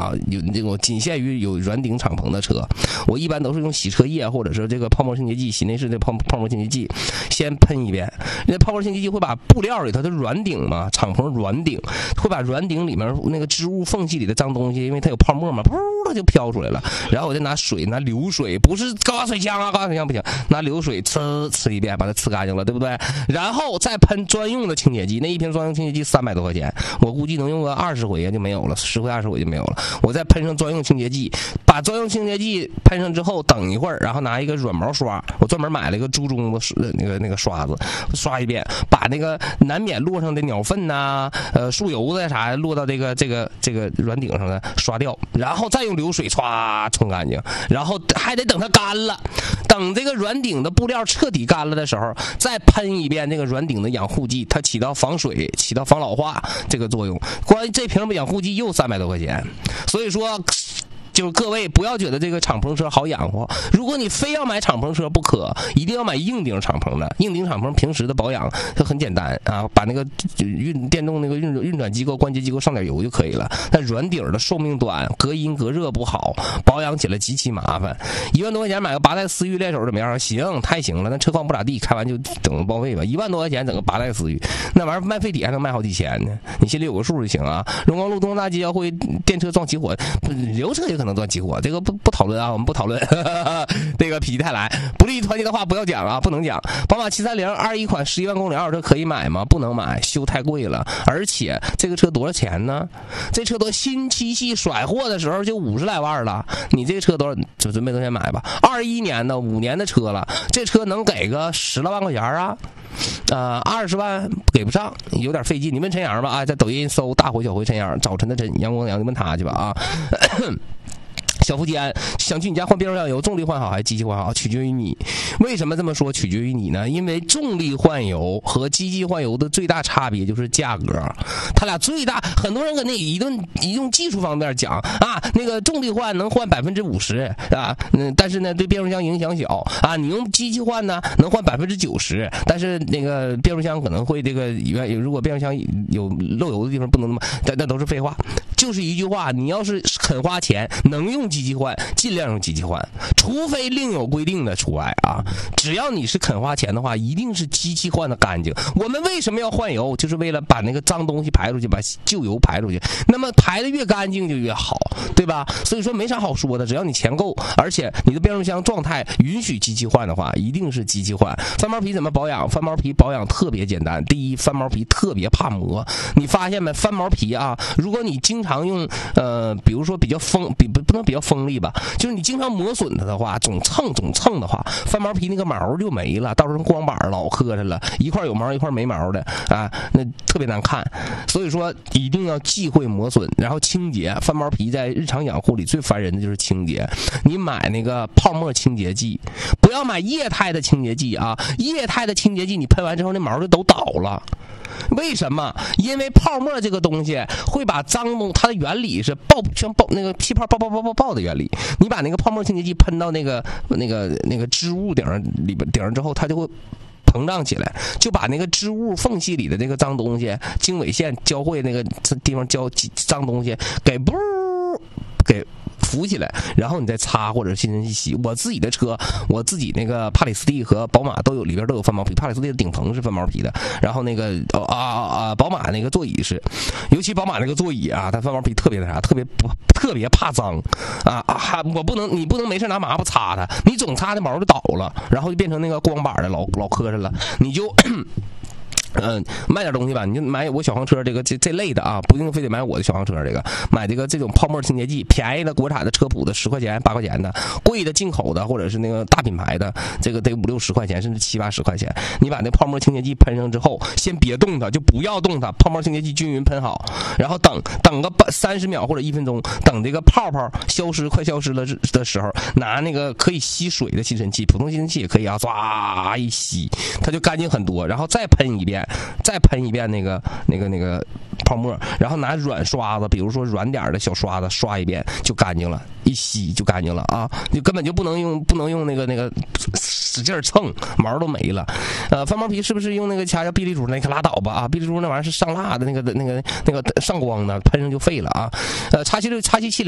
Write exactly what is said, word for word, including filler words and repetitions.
啊，有这种仅限于有软顶敞篷的车，我一般都是用洗车液或者是这个泡沫清洁剂，洗内饰的泡泡沫清洁剂先喷一遍。那泡沫清洁剂会把布料里头的软顶嘛，敞篷软顶会把软顶里面那个织物缝隙里的脏东西，因为它有泡沫嘛，噗它就飘出来了。然后我就拿水，拿流水，不是高压水枪啊，高压水枪不行，拿流水呲呲一遍，把它呲干净了，对不对？然后再喷专用的清洁剂，那一瓶专用清洁剂三百多块钱，我估计能用个二十回就没有了，十回二十回就没有了。我再喷上专用清洁剂，把专用清洁剂喷上之后，等一会儿，然后拿一个软毛刷，我专门买了一个猪中子那个那个刷子，刷一遍，把那个难免落上的鸟粪呐、啊、呃树油子啥落到这个这个这个软顶上的刷掉，然后再用流水唰冲干净，然后还得等它干了，等这个软顶的布料彻底干了的时候，再喷一遍这个软顶的养护剂，它起到防水、起到防老化这个作用。关于这瓶养护剂又三百多块钱，所以说。就是各位不要觉得这个敞篷车好养活，如果你非要买敞篷车不可，一定要买硬顶敞篷的。硬顶敞篷平时的保养它很简单啊，把那个运电动那个运运转机构、关节机构上点油就可以了。但软顶的寿命短，隔音隔热不好，保养起来极其麻烦。一万多块钱买个八代思域猎手怎么样？行，太行了，那车况不咋地，开完就等报废吧。一万多块钱整个八代思域，那玩意儿卖废铁还能卖好几千呢，你心里有个数就行啊。荣光路东大街要会电车撞起火，油车也可能。能断起火，这个不不讨论啊，我们不讨论。这个否极泰来，不利于团结的话不要讲啊，不能讲。宝马七三零二一款十一万公里二手车可以买吗？不能买，修太贵了。而且这个车多少钱呢？这车都新七系甩货的时候就五十来万了，你这个车多少？就准备多少钱买吧？二一年的五年的车了，这车能给个十来万块钱啊？呃，二十万给不上，有点费劲。你问陈阳吧啊，在抖音搜大火小灰陈阳，早晨的晨阳光阳，你问他去吧啊。小福坚想去你家换变速箱油，重力换好还是机器换好？取决于你。为什么这么说？取决于你呢？因为重力换油和机器换油的最大差别就是价格，它俩最大。很多人跟那一顿一用技术方面讲啊，那个重力换能换百分之五十啊，嗯，但是呢对变速箱影响小啊。你用机器换呢能换百分之九十，但是那个变速箱可能会这个如果变速箱有漏油的地方不能那么，但那都是废话。就是一句话，你要是肯花钱能用机器换，尽量用机器换，除非另有规定的除外啊。只要你是肯花钱的话，一定是机器换的干净。我们为什么要换油？就是为了把那个脏东西排出去，把旧油排出去。那么排的越干净就越好，对吧？所以说没啥好说的，只要你钱够，而且你的变速箱状态允许机器换的话，一定是机器换。翻毛皮怎么保养？翻毛皮保养特别简单。第一，翻毛皮特别怕磨，你发现没？翻毛皮啊，如果你经常用呃，比如说比较锋，比不不能比较锋利吧，就是你经常磨损它的话，总蹭总蹭的话，翻毛皮那个毛就没了，到时候光板老磕碜了，一块有毛一块没毛的啊，那特别难看。所以说一定要忌讳磨损，然后清洁。翻毛皮在日常养护里最烦人的就是清洁。你买那个泡沫清洁剂，不要买液态的清洁剂啊，液态的清洁剂你喷完之后那毛就都倒了。为什么？因为泡沫这个东西会把脏东，它的原理是爆，像爆那个气泡爆爆爆爆爆的原理。你把那个泡沫清洁剂喷到那个那个那个织物顶上里边顶上之后，它就会膨胀起来，就把那个织物缝隙里的那个脏东西、经纬线交汇那个地方交脏东西给不给浮起来，然后你再擦或者新陈洗。我自己的车，我自己那个帕里斯蒂和宝马都有，里边都有翻毛皮。帕里斯蒂的顶棚是翻毛皮的，然后那个啊啊啊，宝马那个座椅是，尤其宝马那个座椅啊，它翻毛皮特别那啥，特别不特别怕脏啊啊！我不能，你不能没事拿抹布擦它，你总擦那毛就倒了，然后就变成那个光板的老老磕碜了，你就。嗯，买点东西吧，你就买我小黄车这个这这类的啊，不一定非得买我的小黄车这个，买这个这种泡沫清洁剂，便宜的国产的车谱的十块钱八块钱的，贵的进口的或者是那个大品牌的，这个得五六十块钱甚至七八十块钱。你把那泡沫清洁剂喷上之后，先别动它，就不要动它，泡沫清洁剂均匀喷好，然后等等个三十秒或者一分钟，等这个泡泡消失快消失了的时候，拿那个可以吸水的吸尘器，普通吸尘器也可以啊，唰一吸，它就干净很多，然后再喷一遍。再喷一遍那个那个那个泡沫，然后拿软刷子，比如说软点的小刷子刷一遍就干净了，一吸就干净了啊！你根本就不能用不能用那个那个使劲蹭，毛都没了。呃，翻毛皮是不是用那个掐叫碧丽珠？那可拉倒吧啊！碧丽珠那玩意儿是上蜡的那个那个那个上光的，喷上就废了啊。呃，叉七六叉七七零。